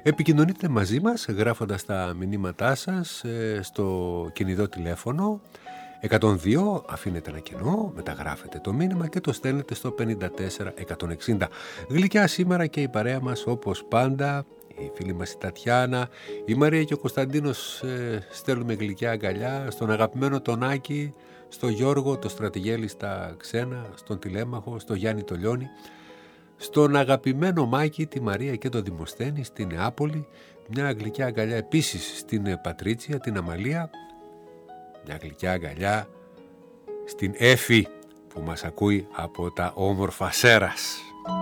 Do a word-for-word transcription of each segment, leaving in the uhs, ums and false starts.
Επικοινωνείτε μαζί μας γράφοντας τα μηνύματά σας στο κινητό τηλέφωνο εκατόν δύο, αφήνετε ένα κενό, μεταγράφετε το μήνυμα και το στέλνετε στο πενήντα τέσσερα εκατόν εξήντα. Γλυκιά σήμερα και η παρέα μας όπως πάντα, η φίλη μας η Τατιάνα, η Μαρία και ο Κωνσταντίνος ε, στέλνουμε γλυκιά αγκαλιά στον αγαπημένο τον Άκη, στο Γιώργο, το Στρατηγέλη στα Ξένα, στον Τηλέμαχο, στο Γιάννη το Λιώνη, στον αγαπημένο Μάκη, τη Μαρία και το Δημοσθένη στην Νεάπολη, μια γλυκιά αγκαλιά επίσης στην Πατρίτσια, την Αμαλία, μια γλυκιά αγκαλιά στην Έφη που μας ακούει από τα όμορφα Σέρας.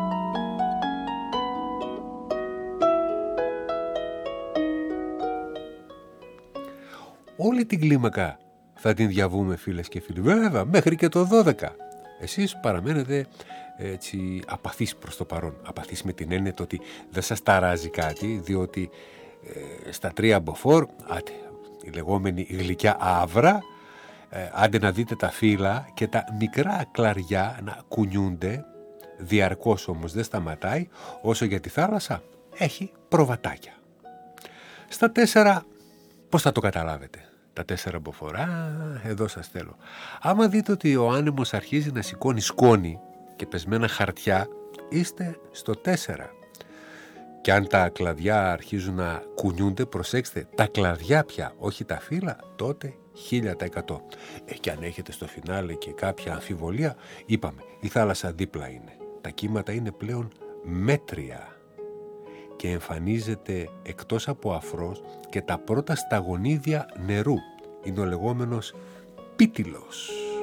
Όλη την κλίμακα θα την διαβούμε φίλες και φίλοι, βέβαια μέχρι και το δώδεκα. Εσείς παραμένετε έτσι απαθείς προς το παρόν. Απαθείς με την έννοια ότι δεν σας ταράζει κάτι, διότι ε, στα τρία μποφόρ, άτε, η λεγόμενη γλυκιά άβρα, ε, άντε να δείτε τα φύλλα και τα μικρά κλαριά να κουνιούνται, διαρκώς όμως δεν σταματάει, όσο για τη θάλασσα έχει προβατάκια. Στα τέσσερα, πώς θα το καταλάβετε? Τα τέσσερα μποφόρ, εδώ σας θέλω. Άμα δείτε ότι ο άνεμος αρχίζει να σηκώνει σκόνη και πεσμένα χαρτιά, είστε στο τέσσερα. Και αν τα κλαδιά αρχίζουν να κουνιούνται, προσέξτε, τα κλαδιά πια, όχι τα φύλλα, τότε χίλια τοις εκατό. Ε, και αν έχετε στο φινάλε και κάποια αμφιβολία, είπαμε, η θάλασσα δίπλα είναι. Τα κύματα είναι πλέον μέτρια και εμφανίζεται εκτός από αφρός και τα πρώτα σταγονίδια νερού. Είναι ο λεγόμενος πίτιλος.